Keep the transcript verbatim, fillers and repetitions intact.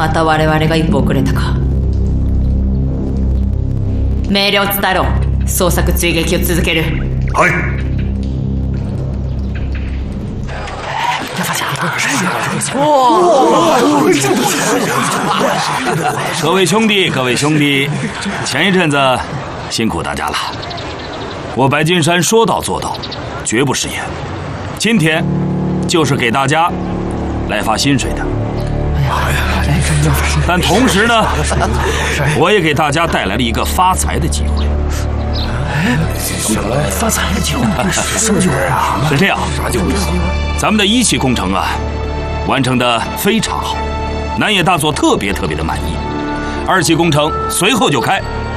また我々が一歩遅れたか。命令を伝えろ。捜索追撃を続ける。 はい。 各位兄弟，各位兄弟，前一阵子辛苦大家了。我白金山说到做到，绝不食言。今天就是给大家来发薪水的。但同时呢，我也给大家带来了一个发财的机会。 发财的机会？什么机会啊？ 是这样，啥机会？咱们的一期工程啊，完成的非常好，南野大佐特别特别的满意。二期工程随后就开，